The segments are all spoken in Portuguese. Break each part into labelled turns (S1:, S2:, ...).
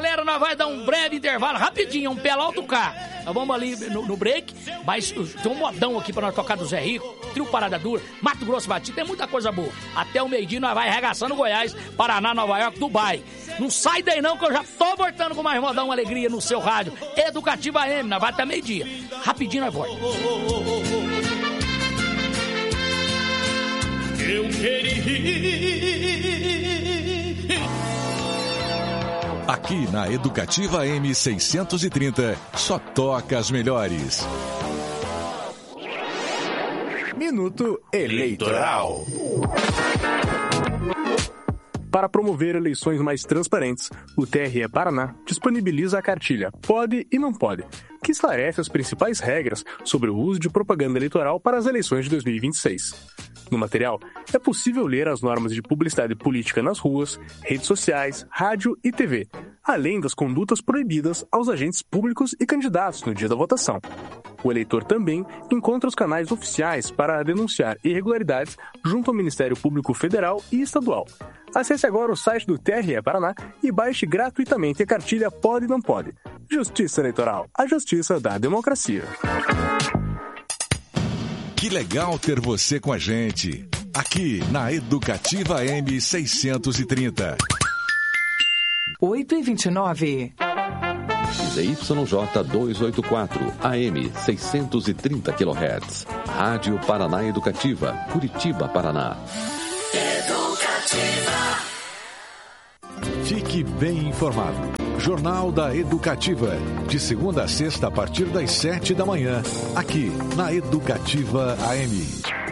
S1: galera, nós vai dar um breve intervalo, rapidinho, um pé alto cá. Nós vamos ali no break, mas tem um modão aqui pra nós tocar do Zé Rico, Trio Parada Dura, Mato Grosso Batido, tem muita coisa boa. Até o meio-dia nós vai arregaçando Goiás, Paraná, Nova York, Dubai. Não sai daí não, que eu já tô voltando com mais modão, uma alegria no seu rádio. Educativa AM, nós vai até meio-dia. Rapidinho nós voltamos. Eu queria...
S2: Aqui na Educativa M630, só toca as melhores.
S3: Minuto Eleitoral. Para promover eleições mais transparentes, o TRE Paraná disponibiliza a cartilha Pode e Não Pode, que esclarece as principais regras sobre o uso de propaganda eleitoral para as eleições de 2026. No material, é possível ler as normas de publicidade política nas ruas, redes sociais, rádio e TV, além das condutas proibidas aos agentes públicos e candidatos no dia da votação. O eleitor também encontra os canais oficiais para denunciar irregularidades junto ao Ministério Público Federal e Estadual. Acesse agora o site do TRE Paraná e baixe gratuitamente a cartilha Pode e Não Pode. Justiça Eleitoral, a justiça da democracia.
S2: Que legal ter você com a gente, aqui na Educativa M630.
S4: 8h29.
S5: ZYJ 284, AM 630 kHz. Rádio Paraná Educativa, Curitiba, Paraná.
S2: Educativa. Fique bem informado. Jornal da Educativa, de segunda a sexta a partir das 7 da manhã, aqui na Educativa AM.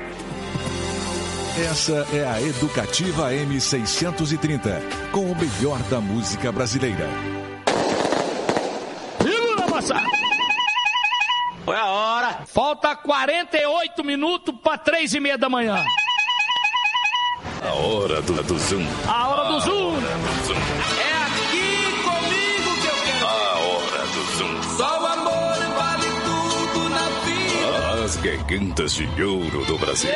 S2: Essa é a Educativa M630, com o melhor da música brasileira.
S1: Segura, moça! Foi a hora. Falta 48 minutos para 3h30 da manhã.
S2: A hora do Zoom.
S1: A hora do Zoom.
S6: É aqui comigo que eu quero.
S2: A hora do Zoom.
S6: Só o amor vale tudo na vida.
S2: As gargantas de ouro do Brasil.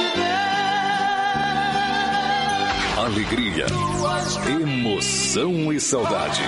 S2: Alegria, emoção e saudade.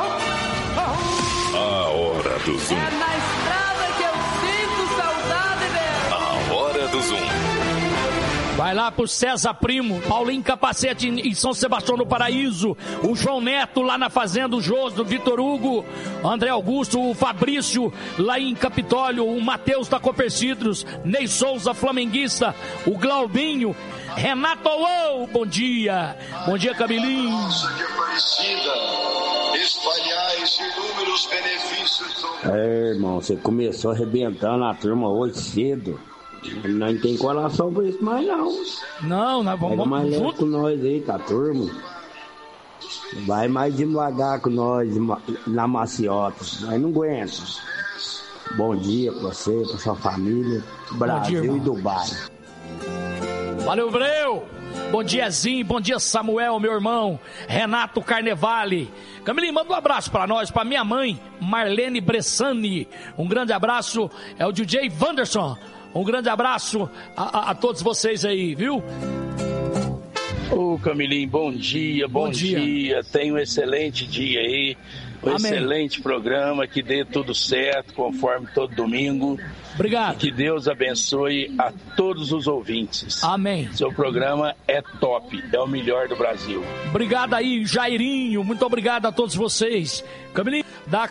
S2: A hora do Zoom.
S6: É na estrada que eu sinto saudade dela.
S2: A hora do Zoom.
S1: Vai lá pro César Primo, Paulinho Capacete em São Sebastião do Paraíso, o João Neto lá na Fazenda, o Joso, o Vitor Hugo, o André Augusto, o Fabrício lá em Capitólio, o Matheus da Copercidros, Ney Souza, flamenguista, o Glaubinho, Renato Ouô, bom dia. Bom dia, Camilinho.
S7: Nossa, que Aparecida, espalhais inúmeros benefícios.
S8: Irmão, você começou arrebentando a turma hoje cedo. Não tem coração pra isso mais não.
S1: Não, nós vamos
S8: mais leve com nós aí, tá, turma? Vai mais devagar com nós na maciota. Nós não aguenta. Bom dia pra você, pra sua família, Brasil dia, e Dubai.
S1: Valeu, Breu! Bom dia, Zinho. Bom dia, Samuel, meu irmão. Renato Carnevale. Camilinho, manda um abraço pra nós, pra minha mãe, Marlene Bressani. Um grande abraço. É o DJ Wanderson. Um grande abraço a todos vocês aí, viu?
S9: Ô, Camilinho, bom dia, bom dia. Tenha um excelente dia aí. Um Amém. Excelente programa, que dê tudo certo, conforme todo domingo.
S1: Obrigado.
S9: E que Deus abençoe a todos os ouvintes.
S1: Amém. Seu
S9: programa é top, é o melhor do Brasil.
S1: Obrigado aí, Jairinho. Muito obrigado a todos vocês. Camilinho, da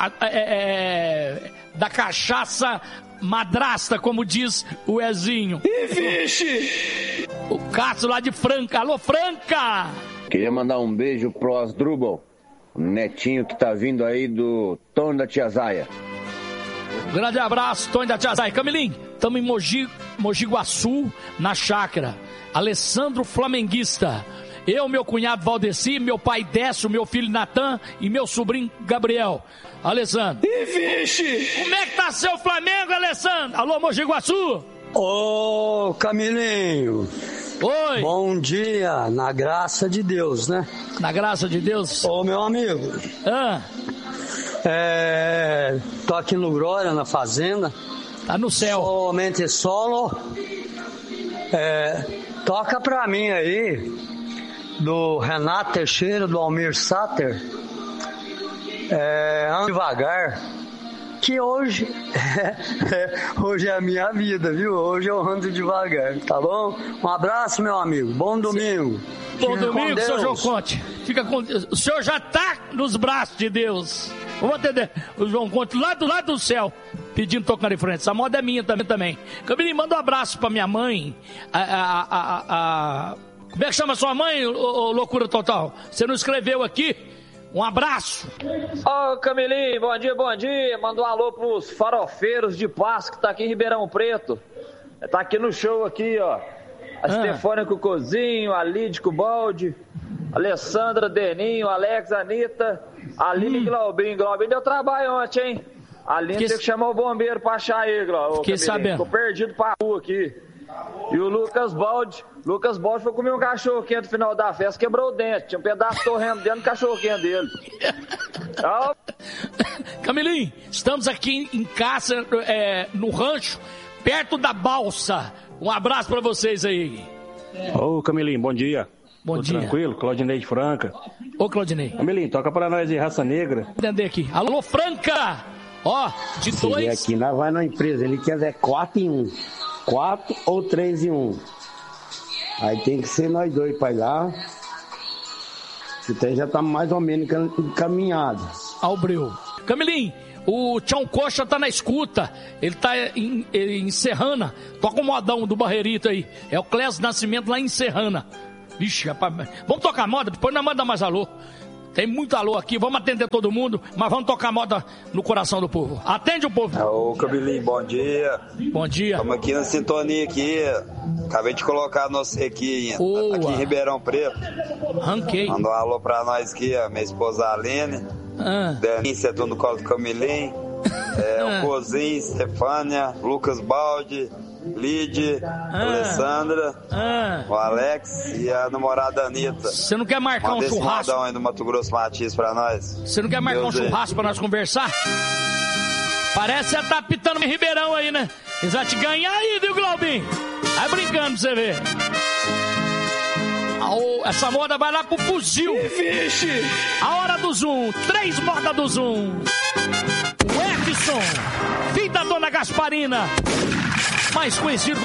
S1: cachaça madrasta, como diz o Ezinho.
S9: E vixe!
S1: O Cássio lá de Franca. Alô, Franca!
S10: Queria mandar um beijo pro Asdrubal, o netinho que tá vindo aí do Tony da Tia Zaya.
S1: Grande abraço, Tony da Tia Zaya. Camilinho, estamos em Mogi Guaçu, na chácara. Alessandro Flamenguista. Eu, meu cunhado Valdeci, meu pai Décio, meu filho Natan e meu sobrinho Gabriel. Alessandro.
S9: E vixe!
S1: Como é que tá seu Flamengo, Alessandro? Alô, Mogi Guaçu?
S11: Ô, Camilinho.
S1: Oi.
S11: Bom dia, na graça de Deus, né?
S1: Na graça de Deus.
S11: Ô, meu amigo. Tô aqui no Glória, na fazenda.
S1: Tá no céu.
S11: Somente solo. Toca pra mim aí, do Renato Teixeira, do Almir Sater. Ando devagar, que hoje é a minha vida, viu? Hoje eu ando devagar, tá bom? Um abraço, meu amigo. Bom domingo.
S1: Bom domingo, seu João Conte. Fica com Deus. O senhor já tá nos braços de Deus. Vamos atender o João Conte lá do lado do céu, pedindo tocando em frente. Essa moda é minha também. Camilinho, manda um abraço pra minha mãe. Como é que chama sua mãe, loucura total? Você não escreveu aqui? Um abraço.
S4: Ô, Camilinho, bom dia. Manda um alô pros farofeiros de Páscoa que tá aqui em Ribeirão Preto. Tá aqui no show aqui, ó. A Stefânia Cucozinho, a Lídia Cubaldi, a Alessandra, Deninho, Alex, Anitta, a Aline Glaubinho. Glaubinho deu trabalho ontem, hein? A Aline teve que chamar o bombeiro pra achar ele, ó.
S1: Fiquei sabendo.
S4: Ficou perdido pra rua aqui. E o Lucas Baldi foi comer um cachorro quente no final da festa, quebrou o dente. Tinha um pedaço torrendo dentro do cachorro quente dele.
S1: Camilinho, estamos aqui em casa, no rancho, perto da balsa. Um abraço pra vocês aí.
S12: Ô, Camilinho, bom dia.
S1: Bom dia.
S12: Tranquilo? Claudinei de Franca.
S1: Ô, Claudinei.
S12: Camilinho, toca pra nós de Raça Negra.
S1: Entender aqui. Alô, Franca! Ó, de
S8: Se
S1: dois...
S8: vier aqui, nós vai na empresa. Ele quer 4 em 1. 4 ou 3 em 1. Aí tem que ser nós dois pra ir lá. Então já tá mais ou menos encaminhado.
S1: Albreu. Camilinho, o Tchão Coxa tá na escuta. Ele tá em Serrana. Toca o modão do Barreirito aí. É o Clésio Nascimento lá em Serrana. Vixe, rapaz. Vamos tocar moda? Depois nós manda mais alô. Tem muito alô aqui, vamos atender todo mundo, mas vamos tocar moda no coração do povo. Atende o povo.
S13: Ô, Camilinho, bom dia.
S1: Bom dia.
S13: Estamos aqui na sintonia aqui. Acabei de colocar você aqui em Ribeirão Preto.
S1: Ranquei.
S13: Mandou um alô pra nós aqui, a minha esposa Aline. Denise, tudo no colo do Camilinho. O Cozinho, Stefânia, Lucas Baldi, Lídia, Alessandra, o Alex e a namorada Anitta.
S1: Você não quer marcar um churrasco?
S13: Aí do Mato Grosso Matias pra nós.
S1: Você não quer marcar um churrasco pra nós conversar? Parece que você tá pitando em Ribeirão aí, né? Eles vão te ganhar aí, viu, Glaubinho? Vai brincando pra você ver. Essa moda vai lá pro fuzil.
S6: Vixe!
S1: A hora do Zoom. 3 modas do Zoom. O Edson, filho da dona Gasparina, mais conhecido